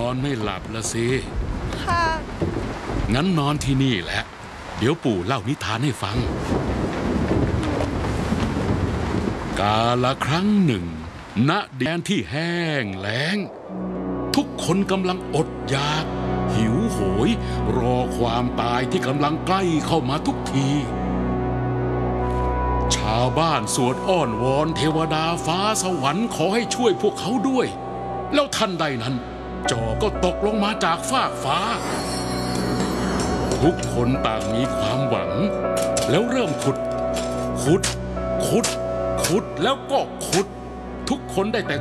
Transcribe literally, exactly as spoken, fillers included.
อนไม่หลับละสิค่ะงั้นนอนที่นี่แหละเดี๋ยวปู่เล่านิทานให้ฟัง กาละครั้งหนึ่งณแดนที่แห้งแล้งทุกคนกำลังอดอยากหิวโหยรอความตายที่กำลังใกล้เข้ามาทุกทีชาวบ้านสวดอ้อนวอนเทวดาฟ้าสวรรค์ขอให้ช่วยพวกเขาด้วยแล้วทันใดนั้นจอก็ตกลงมาจากฟากฟ้าทุกคนต่างมีความหวังแล้วเริ่มขุดขุดขุดขุดแล้วก็ขุดทุกคนได้แต่